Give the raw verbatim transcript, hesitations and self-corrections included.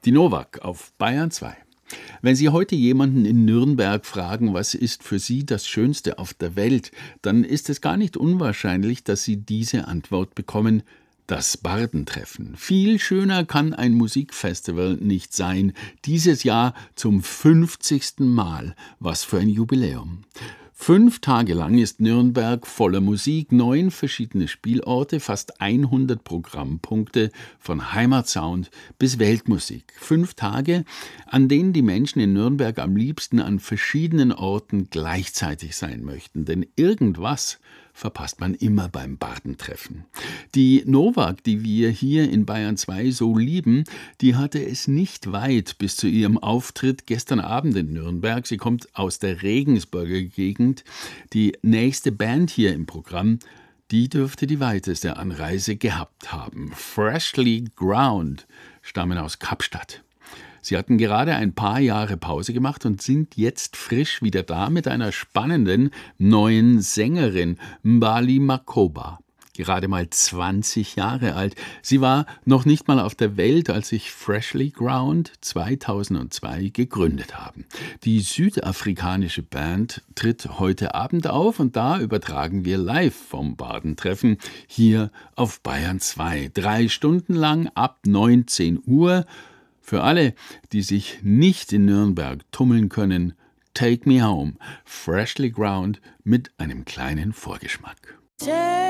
Die Nowak auf Bayern zwei. Wenn Sie heute jemanden in Nürnberg fragen, was ist für Sie das Schönste auf der Welt, dann ist es gar nicht unwahrscheinlich, dass Sie diese Antwort bekommen: das Bardentreffen. Viel schöner kann ein Musikfestival nicht sein. Dieses Jahr zum fünfzigsten Mal. Was für ein Jubiläum. Fünf Tage lang ist Nürnberg voller Musik, neun verschiedene Spielorte, fast hundert Programmpunkte, von Heimatsound bis Weltmusik. Fünf Tage, an denen die Menschen in Nürnberg am liebsten an verschiedenen Orten gleichzeitig sein möchten. Denn irgendwas verpasst man immer beim Bardentreffen. Die Nowak, die wir hier in Bayern zwei so lieben, die hatte es nicht weit bis zu ihrem Auftritt gestern Abend in Nürnberg. Sie kommt aus der Regensburger Gegend. Die nächste Band hier im Programm, die dürfte die weiteste Anreise gehabt haben. Freshly Ground stammen aus Kapstadt. Sie hatten gerade ein paar Jahre Pause gemacht und sind jetzt frisch wieder da mit einer spannenden neuen Sängerin, Mbali Makhoba. Gerade mal zwanzig Jahre alt. Sie war noch nicht mal auf der Welt, als sich Freshly Ground zweitausendzwei gegründet haben. Die südafrikanische Band tritt heute Abend auf und da übertragen wir live vom Bardentreffen hier auf Bayern zwei. Drei Stunden lang ab neunzehn Uhr. Für alle, die sich nicht in Nürnberg tummeln können, Take Me Home, Freshly Ground mit einem kleinen Vorgeschmack.